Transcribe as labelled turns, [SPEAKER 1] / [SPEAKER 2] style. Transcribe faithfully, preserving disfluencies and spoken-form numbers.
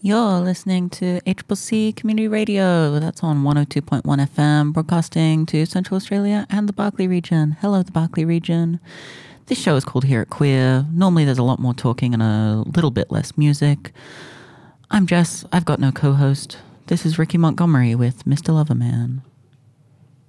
[SPEAKER 1] You're listening to H C C Community Radio. That's on one oh two point one F M, broadcasting to Central Australia and the Barkly region. Hello, the Barkly region. This show is called Hear It Queer. Normally there's a lot more talking and a little bit less music. I'm Jess. I've got no co-host. This is Ricky Montgomery with Mister Loverman.